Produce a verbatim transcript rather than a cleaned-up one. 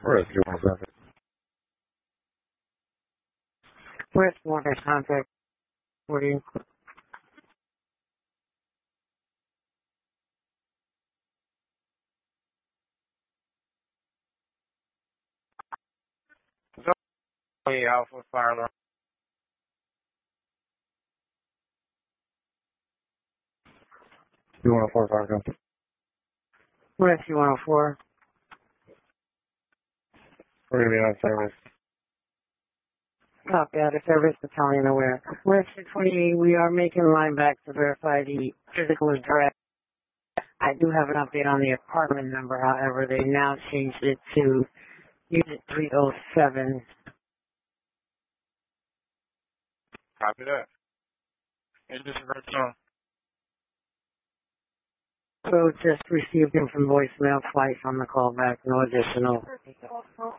Rescue one seven. Rescue one contact forty. Zoe Alpha Fire Alarm. You want a four fire company? Rescue one oh four. We're going to be on service. Copy out of service battalion aware. Rescue twenty-eight, we are making a line back to verify the physical address. I do have an update on the apartment number, however, they now changed it to Unit three oh seven. Copy that. And just revert on. So just received him from voicemail twice on the call back, no additional.